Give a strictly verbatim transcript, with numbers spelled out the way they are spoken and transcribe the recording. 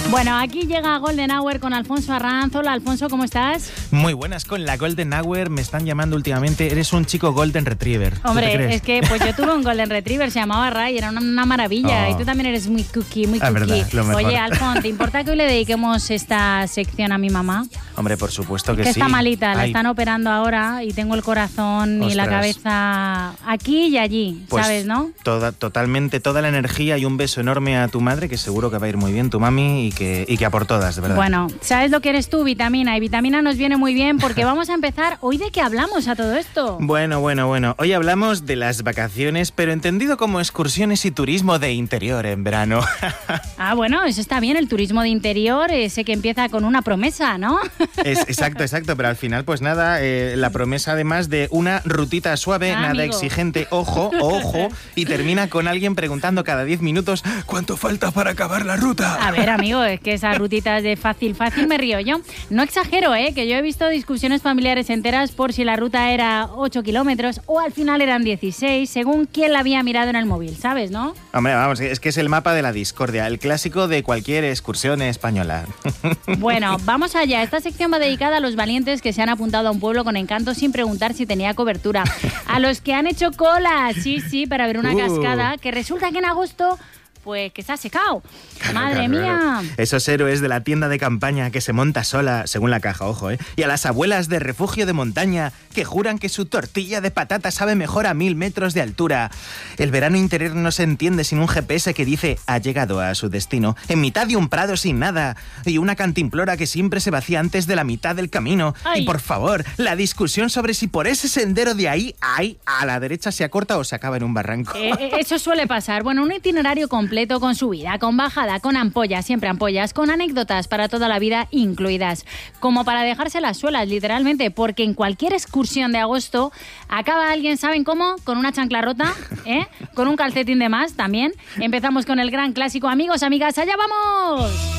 Bueno, aquí llega Golden Hour con Alfonso Arranz. Hola, Alfonso, ¿cómo estás? Muy buenas, con la Golden Hour me están llamando últimamente. Eres un chico Golden Retriever. Hombre, ¿Tú te crees? es que pues yo tuve un Golden Retriever, se llamaba Ray, era una, una maravilla. Oh. Y tú también eres muy cookie, muy Ah, cookie. verdad, lo mejor. Oye, Alfonso, ¿te importa que hoy le dediquemos esta sección a mi mamá? Hombre, por supuesto que, que sí. está malita, la Ay, están operando ahora y tengo el corazón y la Ostras. cabeza aquí y allí, pues, ¿sabes, no? Toda, totalmente, toda la energía y un beso enorme a tu madre, que seguro que va a ir muy bien, tu mami, y que, y que a por todas, de verdad. Bueno, ¿sabes lo que eres tú, Vitamina? Y Vitamina nos viene muy bien porque vamos a empezar. ¿Hoy de qué hablamos a todo esto? Bueno, bueno, bueno. Hoy hablamos de las vacaciones, pero entendido como excursiones y turismo de interior en verano. Ah, bueno, eso está bien, el turismo de interior, ese que empieza con una promesa, ¿no? Es, exacto, exacto, pero al final, pues nada, eh, la promesa además de una rutita suave, Ah, nada amigo. exigente, ojo, ojo, y termina con alguien preguntando cada diez minutos ¿cuánto falta para acabar la ruta? A ver, amigo, es que esas rutitas de fácil, fácil me río yo. No exagero, ¿eh? Que yo he visto discusiones familiares enteras por si la ruta era ocho kilómetros o al final eran dieciséis, según quién la había mirado en el móvil, ¿sabes, no? Hombre, vamos, es que es el mapa de la discordia, el clásico de cualquier excursión española. Bueno, vamos allá. Esta sección va dedicada a los valientes que se han apuntado a un pueblo con encanto sin preguntar si tenía cobertura. A los que han hecho cola, sí, sí, para ver una Uh. cascada, que resulta que en agosto, pues que se ha secado. Claro, Madre claro, mía. claro. Esos héroes de la tienda de campaña que se monta sola, según la caja, ojo, ¿eh? Y a las abuelas de refugio de montaña que juran que su tortilla de patata sabe mejor a mil metros de altura. El verano interior no se entiende sin un G P S que dice ha llegado a su destino, en mitad de un prado sin nada, y una cantimplora que siempre se vacía antes de la mitad del camino. Ay. Y por favor, la discusión sobre si por ese sendero de ahí, ahí, a la derecha se acorta o se acaba en un barranco. Eh, eh, eso suele pasar. Bueno, un itinerario completo con subida, con bajada, con ampollas, siempre ampollas, con anécdotas para toda la vida incluidas. Como para dejarse las suelas, literalmente, porque en cualquier excursión de agosto acaba alguien, ¿saben cómo? Con una chancla rota, ¿eh? Con un calcetín de más también. Empezamos con el gran clásico. Amigos, amigas, ¡allá vamos!